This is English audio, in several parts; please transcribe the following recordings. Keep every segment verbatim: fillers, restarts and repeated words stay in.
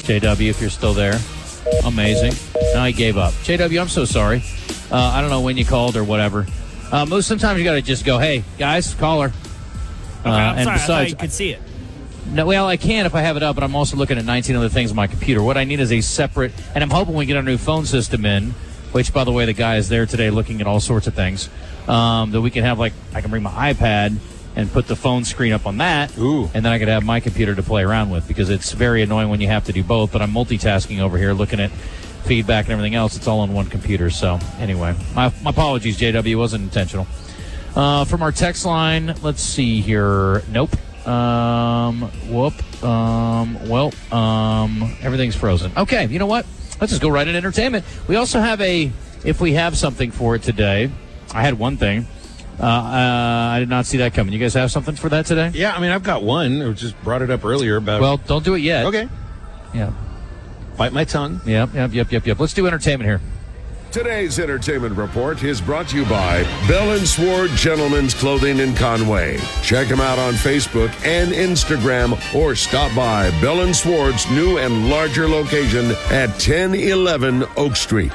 J W, if you're still there. Amazing. Now he gave up. J W, I'm so sorry. Uh, I don't know when you called or whatever. Uh, most sometimes you got to just go, hey, guys, call her. Okay, I'm uh, and sorry, besides, I thought you could see it. No, well, I can if I have it up, but I'm also looking at nineteen other things on my computer. What I need is a separate, and I'm hoping we get our new phone system in, which, by the way, the guy is there today looking at all sorts of things, um, that we can have, like, I can bring my iPad and put the phone screen up on that, Ooh. and then I could have my computer to play around with, because it's very annoying when you have to do both, but I'm multitasking over here, looking at feedback and everything else. It's all on one computer, so anyway. My, my apologies, J W. It wasn't intentional. Uh, from our text line, let's see here. Nope. Um, whoop. Um, well, um, everything's frozen. Okay, you know what? Let's just go right into entertainment. We also have a, if we have something for it today, I had one thing. Uh, uh, I did not see that coming. You guys have something for that today? Yeah, I mean, I've got one. I just brought it up earlier about... Well, don't do it yet. Okay. Yeah. Bite my tongue. Yep, yep, yep, yep, yep. Let's do entertainment here. Today's entertainment report is brought to you by Bell and Sword Gentlemen's Clothing in Conway. Check them out on Facebook and Instagram, or stop by Bell and Sword's new and larger location at ten eleven Oak Street.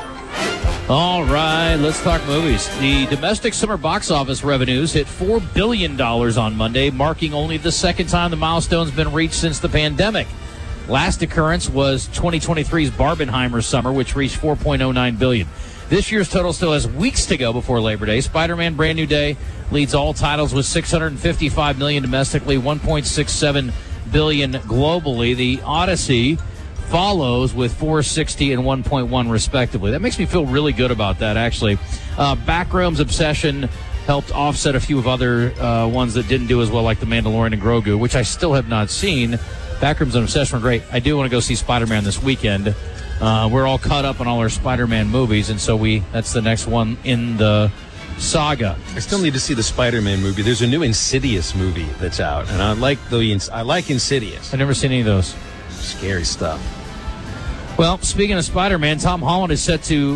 All right, let's talk movies. The domestic summer box office revenues hit four billion dollars on Monday, marking only the second time the milestone's been reached since the pandemic. Last occurrence was twenty twenty-three's Barbenheimer summer, which reached four point oh nine billion dollars. This year's total still has weeks to go before Labor Day. Spider-Man Brand New Day leads all titles with six hundred fifty-five million dollars domestically, one point six seven billion dollars globally. The Odyssey follows with four hundred sixty and one point one respectively. That makes me feel really good about that, actually. Uh, Backrooms Obsession helped offset a few of other uh, ones that didn't do as well, like The Mandalorian and Grogu, which I still have not seen. Backrooms and Obsession were great. I do want to go see Spider-Man this weekend. Uh, we're all caught up on all our Spider-Man movies, and so we that's the next one in the saga. I still need to see the Spider-Man movie. There's a new Insidious movie that's out, and I like the I like Insidious. I've never seen any of those. Scary stuff. Well, speaking of Spider-Man, Tom Holland is set to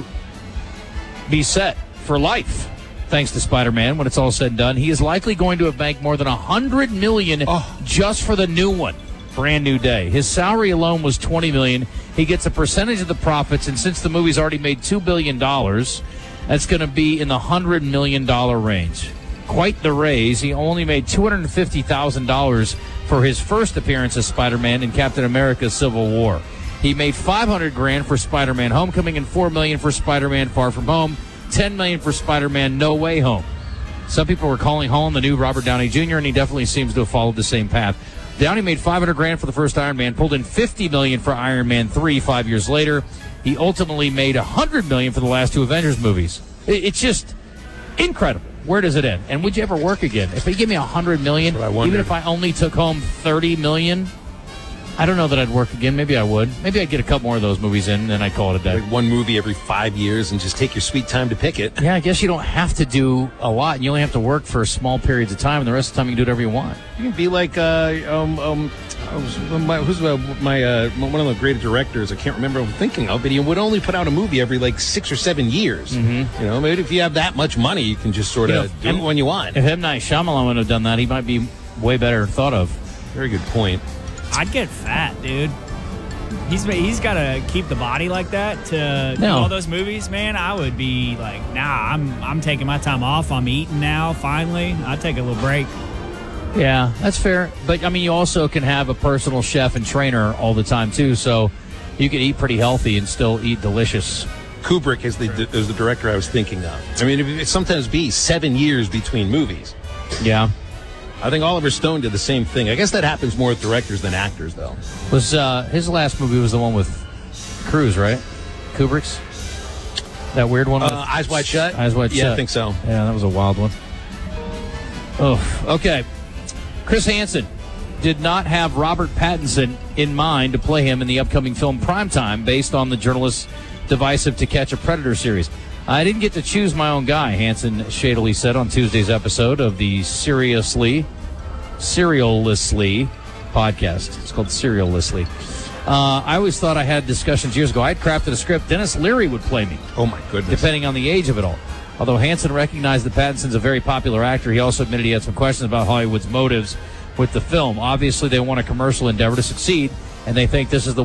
be set for life, thanks to Spider-Man. When it's all said and done, he is likely going to have banked more than one hundred million dollars oh. just for the new one. Brand New Day. His salary alone was twenty million dollars. He gets a percentage of the profits, and since the movie's already made two billion dollars, that's going to be in the one hundred million dollars range. Quite the raise. He only made two hundred fifty thousand dollars for his first appearance as Spider-Man in Captain America: Civil War. He made five hundred grand for Spider-Man Homecoming and four million dollars for Spider-Man Far From Home, ten million dollars for Spider-Man No Way Home. Some people were calling Holland the new Robert Downey Junior, and he definitely seems to have followed the same path. Downey made five hundred grand for the first Iron Man, pulled in fifty million dollars for Iron Man three five years later. He ultimately made one hundred million dollars for the last two Avengers movies. It's just incredible. Where does it end? And would you ever work again? If they give me one hundred million dollars, even if I only took home thirty million dollars, I don't know that I'd work again. Maybe I would. Maybe I'd get a couple more of those movies in, and then I'd call it a day. Like one movie every five years and just take your sweet time to pick it. Yeah, I guess you don't have to do a lot. You only have to work for small periods of time, and the rest of the time you can do whatever you want. You can be like, uh, um, um, my, who's uh, my uh, one of the great directors? I can't remember what I'm thinking of, but he would only put out a movie every like six or seven years. Mm-hmm. You know, maybe if you have that much money, you can just sort of you know, do it when you want. If M. Night Shyamalan would have done that, he might be way better thought of. Very good point. I'd get fat, dude. He's he's got to keep the body like that to do No. all those movies, man. I would be like, nah, I'm I'm taking my time off. I'm eating now, finally. I'd take a little break. Yeah, that's fair. But, I mean, you also can have a personal chef and trainer all the time, too, so you can eat pretty healthy and still eat delicious. Kubrick is the, is the director I was thinking of. I mean, it, it sometimes be seven years between movies. Yeah. I think Oliver Stone did the same thing. I guess that happens more with directors than actors, though. Was uh, his last movie was the one with Cruise, right? Kubrick's? That weird one? Uh, with Eyes Wide Shut? Eyes Wide yeah, Shut. I think so. Yeah, that was a wild one. Oh, okay. Chris Hansen did not have Robert Pattinson in mind to play him in the upcoming film Primetime, based on the journalist's divisive To Catch a Predator series. I didn't get to choose my own guy, Hansen shadily said on Tuesday's episode of the Seriously, Seriallessly podcast. It's called Seriallessly. Uh, I always thought I had discussions years ago. I had crafted a script. Dennis Leary would play me. Oh, my goodness. Depending on the age of it all. Although Hansen recognized that Pattinson's a very popular actor, he also admitted he had some questions about Hollywood's motives with the film. Obviously, they want a commercial endeavor to succeed, and they think this is the